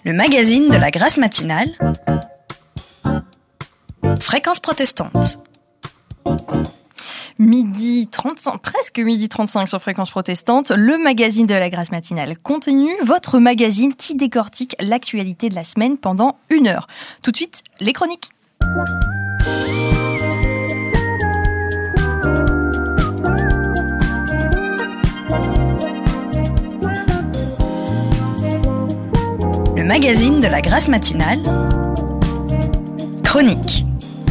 Le magazine de la Grâce matinale, Fréquence protestante. Midi 35, presque midi 35 sur Fréquence protestante, le magazine de la Grâce matinale continue, votre magazine qui décortique l'actualité de la semaine pendant 1 heure. Tout de suite, les chroniques. Le magazine de la Grâce matinale, chronique.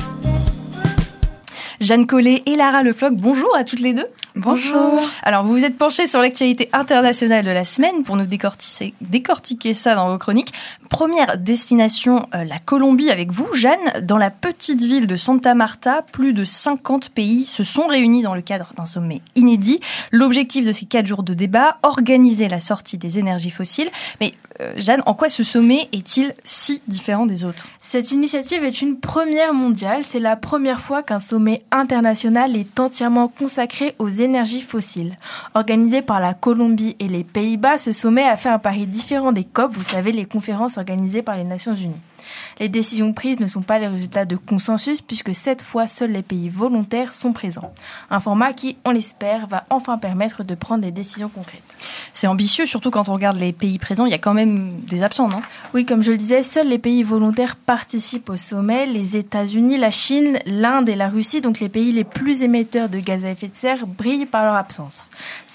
Jeanne Collet et Lara Lefloc, bonjour à toutes les deux. Bonjour. Alors, vous vous êtes penchés sur l'actualité internationale de la semaine pour nous décortiquer ça dans vos chroniques. Première destination, la Colombie avec vous, Jeanne. Dans la petite ville de Santa Marta, plus de 50 pays se sont réunis dans le cadre d'un sommet inédit. L'objectif de ces 4 jours de débat, organiser la sortie des énergies fossiles. Mais Jeanne, en quoi ce sommet est-il si différent des autres ? Cette initiative est une première mondiale. C'est la première fois qu'un sommet international est entièrement consacré aux énergies fossiles. Organisé par la Colombie et les Pays-Bas, ce sommet a fait un pari différent des COP, vous savez, les conférences organisées par les Nations Unies. Les décisions prises ne sont pas les résultats de consensus puisque cette fois, seuls les pays volontaires sont présents. Un format qui, on l'espère, va enfin permettre de prendre des décisions concrètes. C'est ambitieux, surtout quand on regarde les pays présents, il y a quand même des absents, non ? Oui, comme je le disais, seuls les pays volontaires participent au sommet. Les États-Unis, la Chine, l'Inde et la Russie, donc les pays les plus émetteurs de gaz à effet de serre, brillent par leur absence.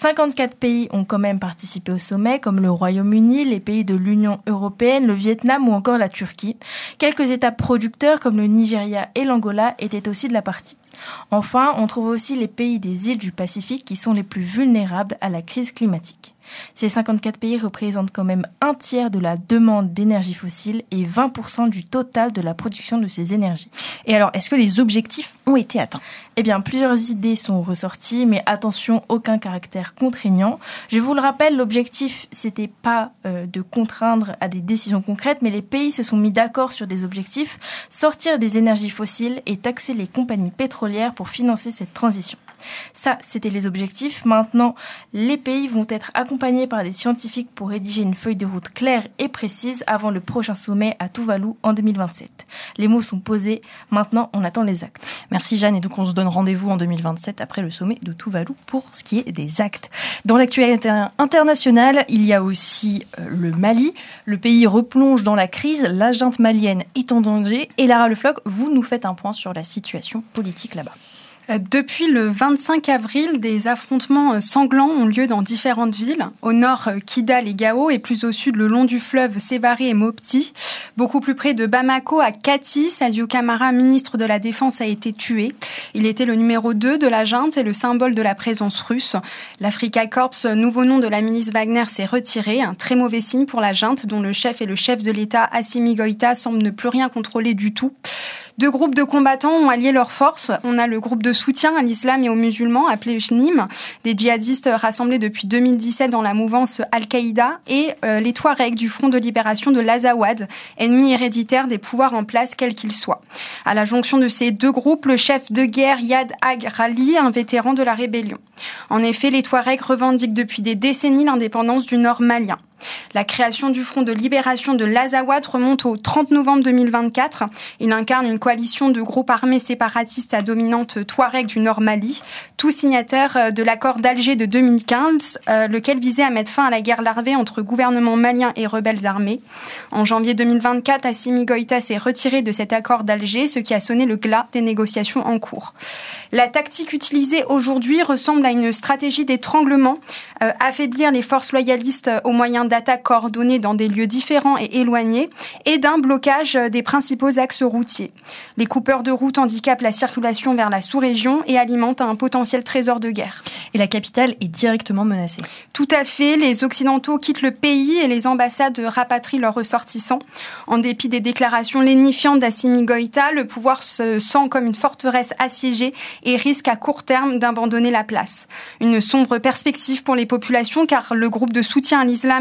54 pays ont quand même participé au sommet, comme le Royaume-Uni, les pays de l'Union européenne, le Vietnam ou encore la Turquie. Quelques États producteurs comme le Nigeria et l'Angola étaient aussi de la partie. Enfin, on trouve aussi les pays des îles du Pacifique qui sont les plus vulnérables à la crise climatique. Ces 54 pays représentent quand même 1/3 de la demande d'énergie fossile et 20% du total de la production de ces énergies. Et alors, est-ce que les objectifs ont été atteints ? Eh bien, plusieurs idées sont ressorties, mais attention, aucun caractère contraignant. Je vous le rappelle, l'objectif, c'était pas de contraindre à des décisions concrètes, mais les pays se sont mis d'accord sur des objectifs, sortir des énergies fossiles et taxer les compagnies pétrolières pour financer cette transition. Ça, c'était les objectifs. Maintenant, les pays vont être accompagnés par des scientifiques pour rédiger une feuille de route claire et précise avant le prochain sommet à Tuvalu en 2027. Les mots sont posés, maintenant on attend les actes. Merci Jeanne, et donc on se donne rendez-vous en 2027 après le sommet de Tuvalu pour ce qui est des actes. Dans l'actualité internationale, il y a aussi le Mali. Le pays replonge dans la crise, la junte malienne est en danger. Et Lara Lefloc, vous nous faites un point sur la situation politique là-bas. Depuis le 25 avril, des affrontements sanglants ont lieu dans différentes villes. Au nord, Kidal et Gao, et plus au sud, le long du fleuve, Sévaré et Mopti. Beaucoup plus près de Bamako, à Kati, Sadio Camara, ministre de la Défense, a été tué. Il était le numéro 2 de la junte et le symbole de la présence russe. L'Afrika Korps, nouveau nom de la milice Wagner, s'est retiré. Un très mauvais signe pour la junte, dont le chef et le chef de l'État, Assimi Goïta, semblent ne plus rien contrôler du tout. 2 groupes de combattants ont allié leurs forces. On a le groupe de soutien à l'islam et aux musulmans, appelé JNIM, des djihadistes rassemblés depuis 2017 dans la mouvance Al-Qaïda, et les Touaregs du Front de libération de l'Azawad, ennemi héréditaire des pouvoirs en place, quels qu'ils soient. À la jonction de ces 2 groupes, le chef de guerre Yad Ag Rali, un vétéran de la rébellion. En effet, les Touaregs revendiquent depuis des décennies l'indépendance du nord malien. La création du Front de libération de l'Azawad remonte au 30 novembre 2024. Il incarne une coalition de groupes armés séparatistes à dominante Touareg du Nord Mali, tous signataires de l'accord d'Alger de 2015, lequel visait à mettre fin à la guerre larvée entre gouvernement malien et rebelles armés. En janvier 2024, Assimi Goïta s'est retiré de cet accord d'Alger, ce qui a sonné le glas des négociations en cours. La tactique utilisée aujourd'hui ressemble à une stratégie d'étranglement, affaiblir les forces loyalistes au moyen d'attaques coordonnées dans des lieux différents et éloignés, et d'un blocage des principaux axes routiers. Les coupeurs de route handicapent la circulation vers la sous-région et alimentent un potentiel trésor de guerre. Et la capitale est directement menacée. Tout à fait, les Occidentaux quittent le pays et les ambassades rapatrient leurs ressortissants. En dépit des déclarations lénifiantes d'Assimi Goïta, le pouvoir se sent comme une forteresse assiégée et risque à court terme d'abandonner la place. Une sombre perspective pour les populations car le groupe de soutien à l'islam et aux musulmans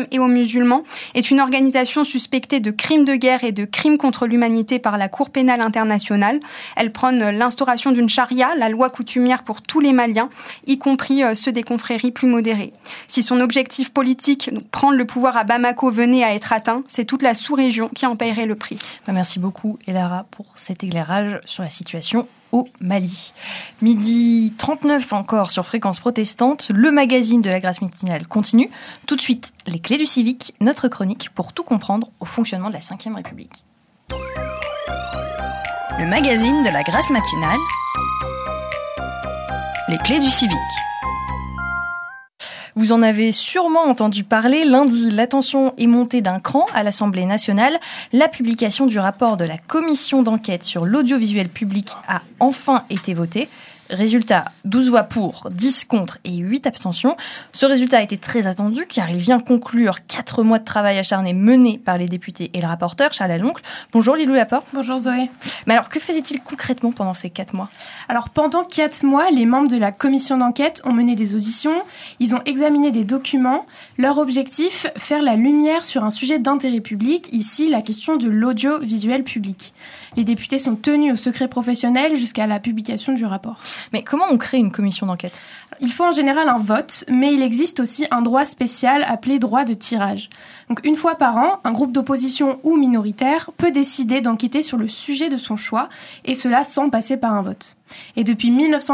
musulmans, est une organisation suspectée de crimes de guerre et de crimes contre l'humanité par la Cour pénale internationale. Elle prône l'instauration d'une charia, la loi coutumière pour tous les Maliens, y compris ceux des confréries plus modérées. Si son objectif politique, donc prendre le pouvoir à Bamako, venait à être atteint, c'est toute la sous-région qui en paierait le prix. Merci beaucoup, Elara, pour cet éclairage sur la situation au Mali. 12h39 encore sur Fréquence Protestante, le magazine de la Grâce matinale continue. Tout de suite, les clés du civique, notre chronique pour tout comprendre au fonctionnement de la Ve République. Le magazine de la Grâce matinale, les clés du civique. Vous en avez sûrement entendu parler. Lundi, l'attention est montée d'un cran à l'Assemblée nationale. La publication du rapport de la commission d'enquête sur l'audiovisuel public a enfin été votée. Résultat, 12 voix pour, 10 contre et 8 abstentions. Ce résultat a été très attendu car il vient conclure 4 mois de travail acharné menés par les députés et le rapporteur, Charles Aloncle. Bonjour Lilou Laporte. Bonjour Zoé. Mais alors, que faisait-il concrètement pendant ces 4 mois ? Alors pendant 4 mois, les membres de la commission d'enquête ont mené des auditions, ils ont examiné des documents. Leur objectif, faire la lumière sur un sujet d'intérêt public, ici la question de l'audiovisuel public. Les députés sont tenus au secret professionnel jusqu'à la publication du rapport. Mais comment on crée une commission d'enquête ? Il faut en général un vote, mais il existe aussi un droit spécial appelé droit de tirage. Donc une fois par an, un groupe d'opposition ou minoritaire peut décider d'enquêter sur le sujet de son choix, et cela sans passer par un vote. Et depuis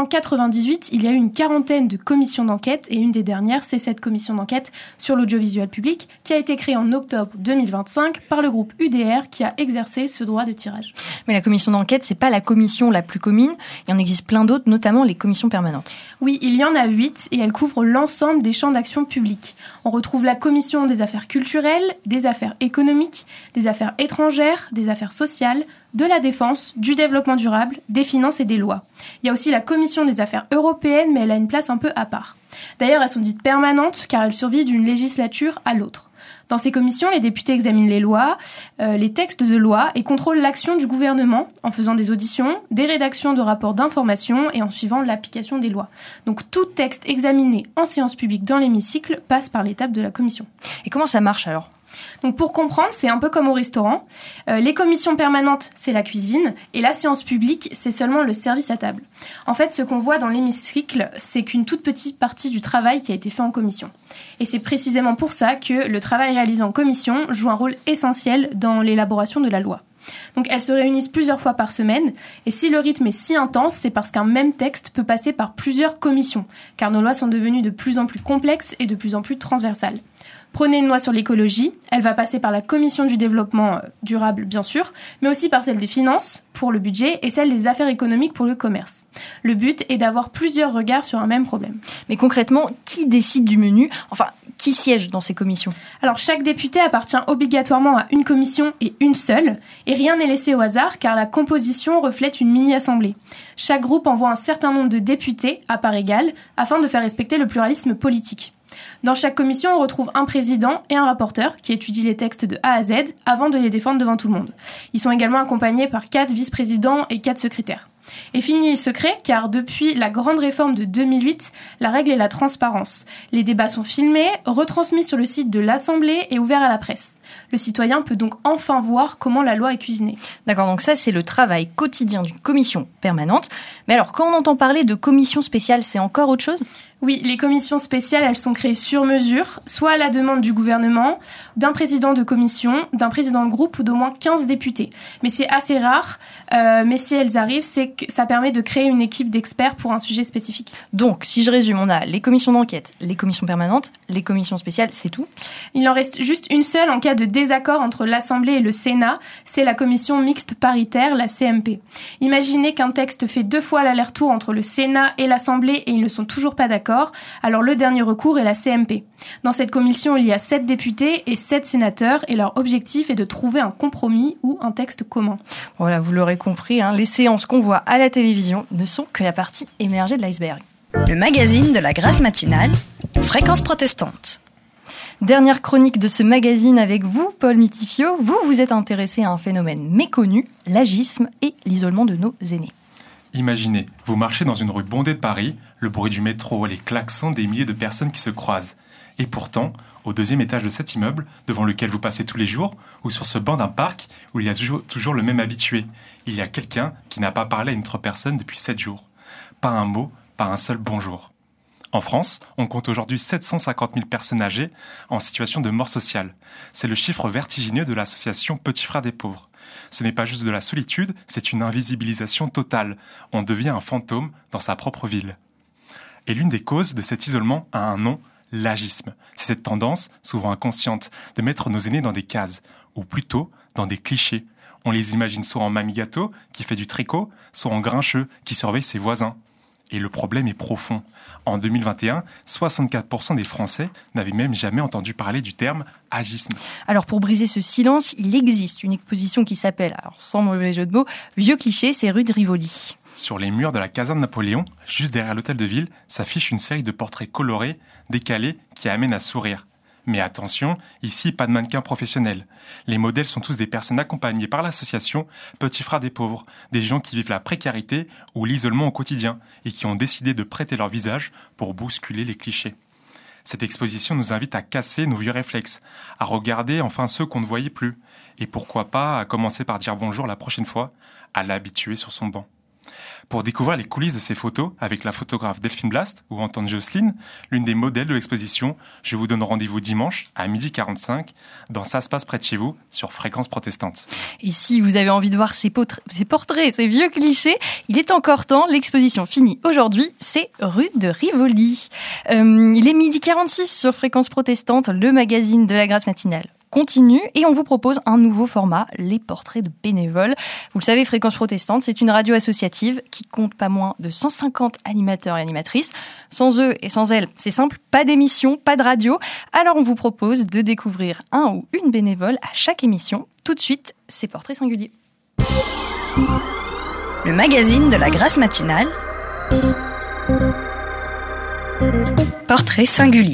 1998, il y a eu une quarantaine de commissions d'enquête, et une des dernières, c'est cette commission d'enquête sur l'audiovisuel public, qui a été créée en octobre 2025 par le groupe UDR, qui a exercé ce droit de tirage. Mais la commission d'enquête, c'est pas la commission la plus commune, il y en existe plein d'autres, notamment les commissions permanentes. Oui, il y en a 8, et elles couvrent l'ensemble des champs d'action publique. On retrouve la commission des affaires culturelles, des affaires économiques, des affaires étrangères, des affaires sociales, de la défense, du développement durable, des finances et des lois. Il y a aussi la commission des affaires européennes, mais elle a une place un peu à part. D'ailleurs, elles sont dites permanentes car elles survivent d'une législature à l'autre. Dans ces commissions, les députés examinent les lois, les textes de loi et contrôlent l'action du gouvernement en faisant des auditions, des rédactions de rapports d'information et en suivant l'application des lois. Donc tout texte examiné en séance publique dans l'hémicycle passe par l'étape de la commission. Et comment ça marche alors ? Donc pour comprendre, c'est un peu comme au restaurant. Les commissions permanentes, c'est la cuisine, et la séance publique, c'est seulement le service à table. En fait, ce qu'on voit dans l'hémicycle, c'est qu'une toute petite partie du travail qui a été fait en commission. Et c'est précisément pour ça que le travail réalisé en commission joue un rôle essentiel dans l'élaboration de la loi. Donc elles se réunissent plusieurs fois par semaine, et si le rythme est si intense, c'est parce qu'un même texte peut passer par plusieurs commissions, car nos lois sont devenues de plus en plus complexes et de plus en plus transversales. Prenez une loi sur l'écologie, elle va passer par la commission du développement durable, bien sûr, mais aussi par celle des finances, pour le budget, et celle des affaires économiques pour le commerce. Le but est d'avoir plusieurs regards sur un même problème. Mais concrètement, qui décide du menu ? Enfin, qui siège dans ces commissions ? Alors, chaque député appartient obligatoirement à une commission et une seule, et rien n'est laissé au hasard car la composition reflète une mini-assemblée. Chaque groupe envoie un certain nombre de députés, à part égale, afin de faire respecter le pluralisme politique. Dans chaque commission, on retrouve un président et un rapporteur qui étudient les textes de A à Z avant de les défendre devant tout le monde. Ils sont également accompagnés par 4 vice-présidents et 4 secrétaires. Et fini les secrets, car depuis la grande réforme de 2008, la règle est la transparence. Les débats sont filmés, retransmis sur le site de l'Assemblée et ouverts à la presse. Le citoyen peut donc enfin voir comment la loi est cuisinée. D'accord, donc ça c'est le travail quotidien d'une commission permanente. Mais alors, quand on entend parler de commission spéciale, c'est encore autre chose ? Oui, les commissions spéciales, elles sont créées sur mesure, soit à la demande du gouvernement, d'un président de commission, d'un président de groupe ou d'au moins 15 députés. Mais c'est assez rare, mais si elles arrivent, c'est que ça permet de créer une équipe d'experts pour un sujet spécifique. Donc, si je résume, on a les commissions d'enquête, les commissions permanentes, les commissions spéciales, c'est tout ? Il en reste juste une seule en cas de désaccord entre l'Assemblée et le Sénat, c'est la commission mixte paritaire, la CMP. Imaginez qu'un texte fait 2 fois l'aller-retour entre le Sénat et l'Assemblée et ils ne sont toujours pas d'accord. Alors le dernier recours est la CMP. Dans cette commission, il y a 7 députés et 7 sénateurs et leur objectif est de trouver un compromis ou un texte commun. Voilà, vous l'aurez compris, les séances qu'on voit à la télévision ne sont que la partie émergée de l'iceberg. Le magazine de la Grâce matinale, Fréquence Protestante. Dernière chronique de ce magazine avec vous, Paul Mitifio. Vous êtes intéressé à un phénomène méconnu, l'agisme et l'isolement de nos aînés. Imaginez, vous marchez dans une rue bondée de Paris, le bruit du métro, les klaxons des milliers de personnes qui se croisent. Et pourtant, au 2e étage de cet immeuble, devant lequel vous passez tous les jours, ou sur ce banc d'un parc où il y a toujours le même habitué. Il y a quelqu'un qui n'a pas parlé à une autre personne depuis 7 jours. Pas un mot, pas un seul bonjour. En France, on compte aujourd'hui 750 000 personnes âgées en situation de mort sociale. C'est le chiffre vertigineux de l'association Petits Frères des Pauvres. Ce n'est pas juste de la solitude, c'est une invisibilisation totale. On devient un fantôme dans sa propre ville. Et l'une des causes de cet isolement a un nom, l'agisme. C'est cette tendance, souvent inconsciente, de mettre nos aînés dans des cases, ou plutôt dans des clichés. On les imagine soit en mamie gâteau, qui fait du tricot, soit en grincheux, qui surveille ses voisins. Et le problème est profond. En 2021, 64% des Français n'avaient même jamais entendu parler du terme agisme. Alors pour briser ce silence, il existe une exposition qui s'appelle, alors sans mauvais jeu de mots, Vieux clichés, c'est rue de Rivoli. Sur les murs de la caserne Napoléon, juste derrière l'hôtel de ville, s'affiche une série de portraits colorés, décalés, qui amènent à sourire. Mais attention, ici, pas de mannequins professionnels. Les modèles sont tous des personnes accompagnées par l'association Petits Frères des Pauvres, des gens qui vivent la précarité ou l'isolement au quotidien et qui ont décidé de prêter leur visage pour bousculer les clichés. Cette exposition nous invite à casser nos vieux réflexes, à regarder enfin ceux qu'on ne voyait plus, et pourquoi pas à commencer par dire bonjour la prochaine fois à l'habitué sur son banc. Pour découvrir les coulisses de ces photos avec la photographe Delphine Blast ou Antoine Jocelyne, l'une des modèles de l'exposition, je vous donne rendez-vous dimanche à 12h45 dans Ça se passe près de chez vous sur Fréquence Protestante. Et si vous avez envie de voir ces portraits, ces vieux clichés, il est encore temps. L'exposition finit aujourd'hui, c'est rue de Rivoli. Il est 12h46 sur Fréquence Protestante, le magazine de la Grâce matinale continue et on vous propose un nouveau format, les portraits de bénévoles. Vous le savez, Fréquence Protestante, c'est une radio associative qui compte pas moins de 150 animateurs et animatrices. Sans eux et sans elles, c'est simple, pas d'émission, pas de radio. Alors on vous propose de découvrir un ou une bénévole à chaque émission. Tout de suite, c'est Portraits singuliers. Le magazine de la Grâce matinale. Portraits singuliers.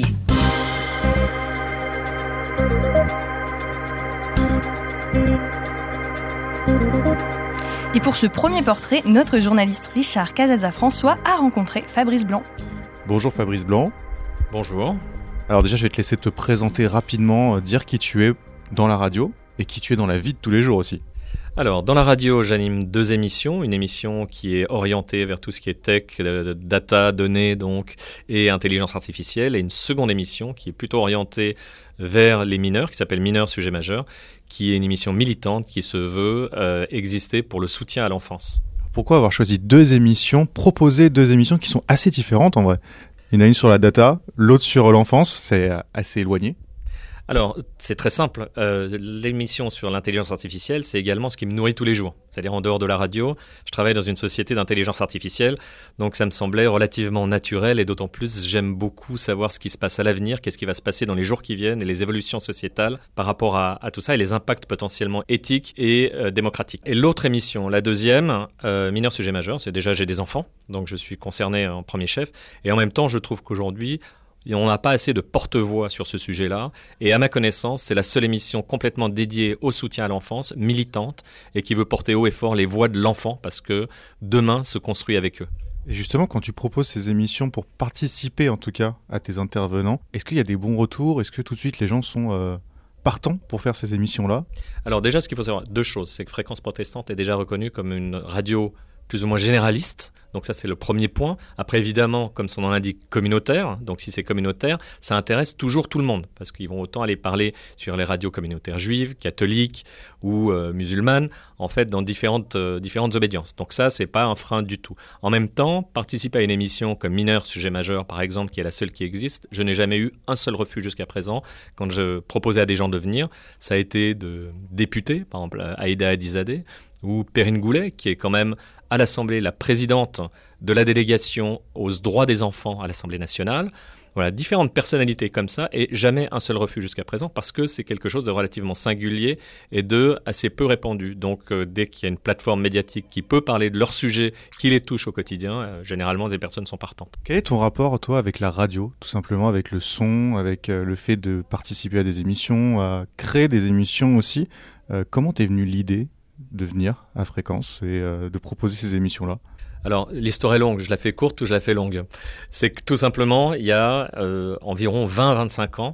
Et pour ce premier portrait, notre journaliste Richard Casazza-François a rencontré Fabrice Blanc. Bonjour Fabrice Blanc. Bonjour. Alors déjà, je vais te laisser te présenter rapidement, dire qui tu es dans la radio et qui tu es dans la vie de tous les jours aussi. Alors, dans la radio, j'anime 2 émissions. Une émission qui est orientée vers tout ce qui est tech, data, données donc, et intelligence artificielle. Et une seconde émission qui est plutôt orientée vers les mineurs, qui s'appelle Mineurs, sujet majeur, qui est une émission militante qui se veut exister pour le soutien à l'enfance. Pourquoi avoir choisi 2 émissions, proposer 2 émissions qui sont assez différentes en vrai ? Il y en a une sur la data, l'autre sur l'enfance, c'est assez éloigné. Alors, c'est très simple. L'émission sur l'intelligence artificielle, c'est également ce qui me nourrit tous les jours. C'est-à-dire, en dehors de la radio, je travaille dans une société d'intelligence artificielle, donc ça me semblait relativement naturel et d'autant plus, j'aime beaucoup savoir ce qui se passe à l'avenir, qu'est-ce qui va se passer dans les jours qui viennent et les évolutions sociétales par rapport à tout ça et les impacts potentiellement éthiques et démocratiques. Et l'autre émission, la deuxième, Mineurs, sujet majeur, c'est déjà j'ai des enfants, donc je suis concerné en premier chef. Et en même temps, je trouve qu'aujourd'hui, on n'a pas assez de porte-voix sur ce sujet-là. Et à ma connaissance, c'est la seule émission complètement dédiée au soutien à l'enfance, militante, et qui veut porter haut et fort les voix de l'enfant, parce que demain se construit avec eux. Et justement, quand tu proposes ces émissions pour participer en tout cas à tes intervenants, est-ce qu'il y a des bons retours ? Est-ce que tout de suite les gens sont partants pour faire ces émissions-là ? Alors déjà, ce qu'il faut savoir, 2 choses. C'est que Fréquence Protestante est déjà reconnue comme une radio plus ou moins généraliste, donc ça c'est le premier point. Après évidemment, comme son nom l'indique, communautaire, donc si c'est communautaire, ça intéresse toujours tout le monde, parce qu'ils vont autant aller parler sur les radios communautaires juives, catholiques ou musulmanes, en fait dans différentes obédiences. Donc ça, c'est pas un frein du tout. En même temps, participer à une émission comme Mineurs, sujet majeur par exemple, qui est la seule qui existe, je n'ai jamais eu un seul refus jusqu'à présent. Quand je proposais à des gens de venir, ça a été de députés, par exemple Aïda Hadizadeh, ou Perrine Goulet, qui est quand même à l'Assemblée la présidente de la délégation aux droits des enfants à l'Assemblée nationale. Voilà, différentes personnalités comme ça et jamais un seul refus jusqu'à présent parce que c'est quelque chose de relativement singulier et de assez peu répandu. Donc dès qu'il y a une plateforme médiatique qui peut parler de leur sujet, qui les touche au quotidien, généralement des personnes sont partantes. Quel est ton rapport, toi, avec la radio, tout simplement, avec le son, avec le fait de participer à des émissions, à créer des émissions aussi ? Comment t'es venue l'idée de venir à Fréquence et de proposer ces émissions-là ? Alors, l'histoire est longue, je la fais courte ou je la fais longue. C'est que tout simplement, il y a environ 20-25 ans,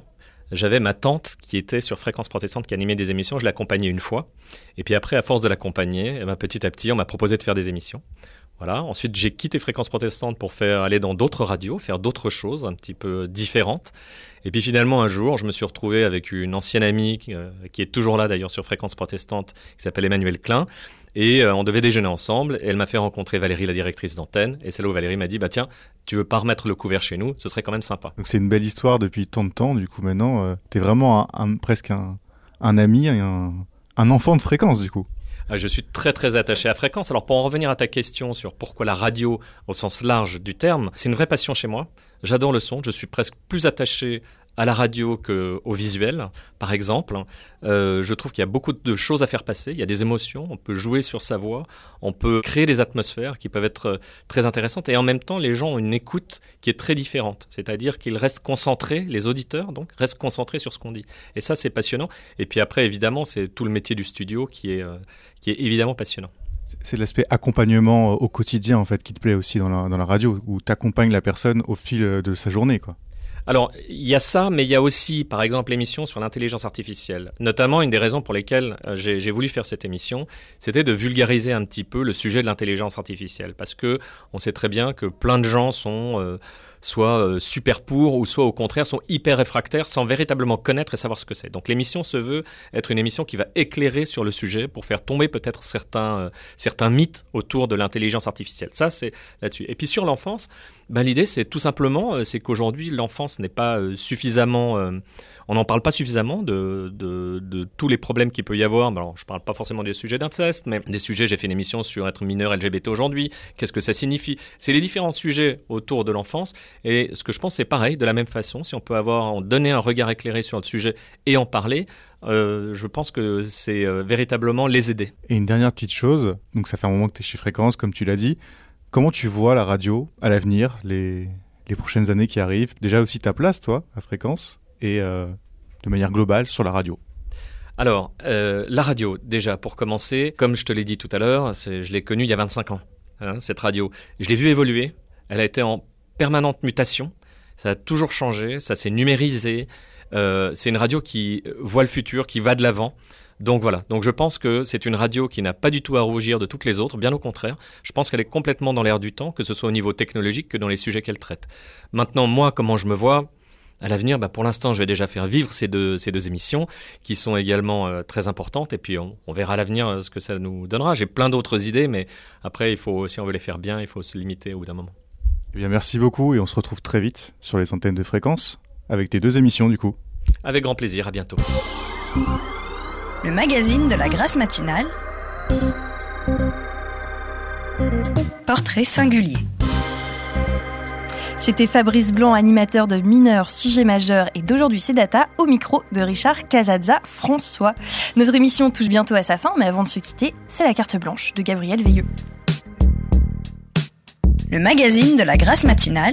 j'avais ma tante qui était sur Fréquence Protestante, qui animait des émissions. Je l'accompagnais une fois. Et puis après, à force de l'accompagner, petit à petit, on m'a proposé de faire des émissions. Voilà. Ensuite, j'ai quitté Fréquence Protestante pour aller dans d'autres radios, faire d'autres choses un petit peu différentes. Et puis finalement, un jour, je me suis retrouvé avec une ancienne amie qui est toujours là d'ailleurs sur Fréquence Protestante, qui s'appelle Emmanuel Klein. Et on devait déjeuner ensemble. Et elle m'a fait rencontrer Valérie, la directrice d'antenne. Et c'est là où Valérie m'a dit, tiens, tu veux pas remettre le couvert chez nous? Ce serait quand même sympa. Donc c'est une belle histoire depuis tant de temps. Du coup, maintenant, t'es vraiment presque un ami, un enfant de Fréquence, du coup. Je suis très très attaché à Fréquence. Alors pour en revenir à ta question sur pourquoi la radio au sens large du terme, c'est une vraie passion chez moi. J'adore le son, je suis presque plus attaché à la radio qu'au visuel, par exemple. Je trouve qu'il y a beaucoup de choses à faire passer, il y a des émotions, on peut jouer sur sa voix, on peut créer des atmosphères qui peuvent être très intéressantes et en même temps les gens ont une écoute qui est très différente, c'est-à-dire qu'ils restent concentrés, les auditeurs donc restent concentrés sur ce qu'on dit. Et ça c'est passionnant. Et puis après évidemment c'est tout le métier du studio qui est évidemment passionnant. C'est l'aspect accompagnement au quotidien en fait qui te plaît aussi dans la radio, où tu accompagnes la personne au fil de sa journée, quoi. Alors, il y a ça, mais il y a aussi, par exemple, l'émission sur l'intelligence artificielle. Notamment, une des raisons pour lesquelles j'ai voulu faire cette émission, c'était de vulgariser un petit peu le sujet de l'intelligence artificielle. Parce que on sait très bien que plein de gens sont soit super pour, ou soit au contraire sont hyper réfractaires sans véritablement connaître et savoir ce que c'est. Donc l'émission se veut être une émission qui va éclairer sur le sujet pour faire tomber peut-être certains mythes autour de l'intelligence artificielle. Ça, c'est là-dessus. Et puis sur l'enfance, l'idée, c'est tout simplement, c'est qu'aujourd'hui, l'enfance n'est pas suffisamment... on n'en parle pas suffisamment de tous les problèmes qu'il peut y avoir. Alors, je ne parle pas forcément des sujets d'inceste, mais des sujets, j'ai fait une émission sur être mineur LGBT aujourd'hui, qu'est-ce que ça signifie. C'est les différents sujets autour de l'enfance. Et ce que je pense, c'est pareil, de la même façon, si on peut donner un regard éclairé sur le sujet et en parler, je pense que c'est véritablement les aider. Et une dernière petite chose, donc ça fait un moment que tu es chez Fréquence, comme tu l'as dit. Comment tu vois la radio à l'avenir, les prochaines années qui arrivent? Déjà aussi ta place, toi, à Fréquence, et de manière globale sur la radio. Alors, la radio, déjà, pour commencer, comme je te l'ai dit tout à l'heure, je l'ai connue il y a 25 ans, cette radio. Je l'ai vue évoluer, elle a été en permanente mutation, ça a toujours changé, ça s'est numérisé, c'est une radio qui voit le futur, qui va de l'avant. Donc voilà, donc je pense que c'est une radio qui n'a pas du tout à rougir de toutes les autres, bien au contraire. Je pense qu'elle est complètement dans l'air du temps, que ce soit au niveau technologique que dans les sujets qu'elle traite. Maintenant, moi, comment je me vois à l'avenir, pour l'instant, je vais déjà faire vivre ces deux émissions qui sont également très importantes. Et puis, on verra à l'avenir ce que ça nous donnera. J'ai plein d'autres idées, mais après, si on veut les faire bien, il faut se limiter au bout d'un moment. Eh bien, merci beaucoup et on se retrouve très vite sur les antennes de Fréquence avec tes 2 émissions, du coup. Avec grand plaisir, à bientôt. Le magazine de la Grâce matinale. Portrait singulier. C'était Fabrice Blanc, animateur de Mineurs, Sujets majeurs et d'Aujourd'hui c'est Data, au micro de Richard Casazza-François. Notre émission touche bientôt à sa fin, mais avant de se quitter, c'est la carte blanche de Gabriel Veilleux. Le magazine de la Grâce matinale.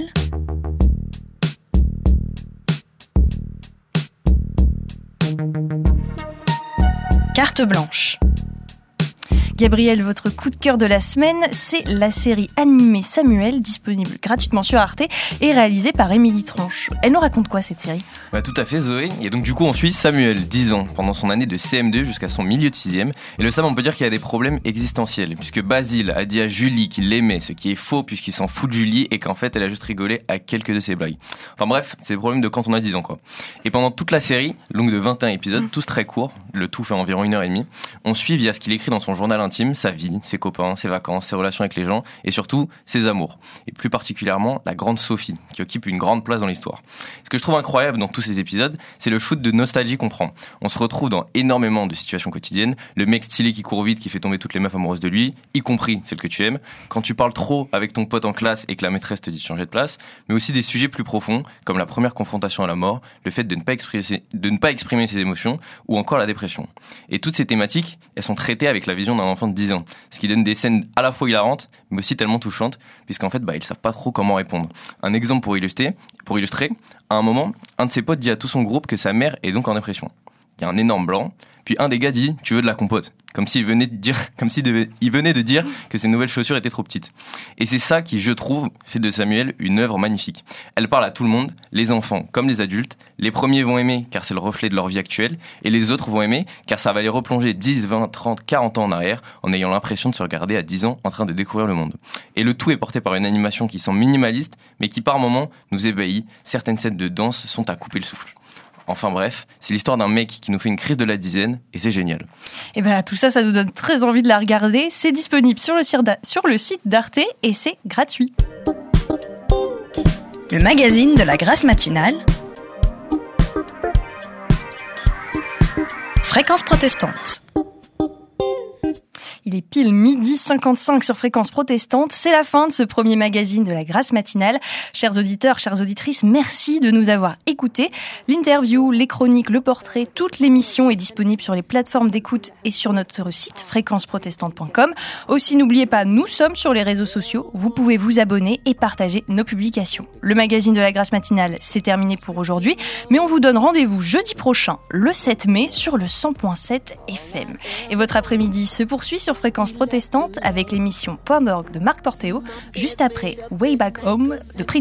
Carte blanche. Gabriel, votre coup de cœur de la semaine, c'est la série animée Samuel, disponible gratuitement sur Arte et réalisée par Émilie Tronche. Elle nous raconte quoi cette série ? Tout à fait Zoé, et donc du coup on suit Samuel, 10 ans, pendant son année de CM2 jusqu'à son milieu de 6e, et le Sam on peut dire qu'il y a des problèmes existentiels, puisque Basile a dit à Julie qu'il l'aimait, ce qui est faux puisqu'il s'en fout de Julie et qu'en fait elle a juste rigolé à quelques de ses blagues. Enfin bref, c'est des problèmes de quand on a 10 ans quoi. Et pendant toute la série, longue de 21 épisodes, tous très courts, le tout fait environ 1h30, on suit via ce qu'il écrit dans son journal intime, sa vie, ses copains, ses vacances, ses relations avec les gens et surtout ses amours. Et plus particulièrement la grande Sophie, qui occupe une grande place dans l'histoire. Ce que je trouve incroyable dans tous ces épisodes, c'est le shoot de nostalgie qu'on prend. On se retrouve dans énormément de situations quotidiennes, le mec stylé qui court vite, qui fait tomber toutes les meufs amoureuses de lui, y compris celles que tu aimes, quand tu parles trop avec ton pote en classe et que la maîtresse te dit de changer de place, mais aussi des sujets plus profonds, comme la première confrontation à la mort, le fait de ne pas exprimer ses émotions, ou encore la dépression. Et toutes ces thématiques, elles sont traitées avec la vision d'un enfant de 10 ans, ce qui donne des scènes à la fois hilarantes, mais aussi tellement touchantes, puisqu'en fait, ils savent pas trop comment répondre. Un exemple pour illustrer, à un moment, un de ses potes dit à tout son groupe que sa mère est donc en dépression. Il y a un énorme blanc, puis un des gars dit « Tu veux de la compote ?» comme s'il venait de dire que ses nouvelles chaussures étaient trop petites. Et c'est ça qui, je trouve, fait de Samuel une œuvre magnifique. Elle parle à tout le monde, les enfants comme les adultes. Les premiers vont aimer car c'est le reflet de leur vie actuelle, et les autres vont aimer car ça va les replonger 10, 20, 30, 40 ans en arrière, en ayant l'impression de se regarder à 10 ans en train de découvrir le monde. Et le tout est porté par une animation qui semble minimaliste, mais qui par moments nous ébahit. Certaines scènes de danse sont à couper le souffle. Enfin bref, c'est l'histoire d'un mec qui nous fait une crise de la dizaine, et c'est génial. Et tout ça, ça nous donne très envie de la regarder. C'est disponible sur le site d'Arte et c'est gratuit. Le magazine de la Grâce matinale. Fréquence protestante. Il est pile 12h55 sur Fréquence Protestante. C'est la fin de ce premier magazine de la Grâce matinale. Chers auditeurs, chères auditrices, merci de nous avoir écoutés. L'interview, les chroniques, le portrait, toute l'émission est disponible sur les plateformes d'écoute et sur notre site fréquenceprotestante.com. Aussi, n'oubliez pas, nous sommes sur les réseaux sociaux. Vous pouvez vous abonner et partager nos publications. Le magazine de la Grâce matinale, c'est terminé pour aujourd'hui. Mais on vous donne rendez-vous jeudi prochain, le 7 mai, sur le 100.7 FM. Et votre après-midi se poursuit sur Fréquence Protestante avec l'émission Point d'orgue de Marc Portéo, juste après Way Back Home de Prince.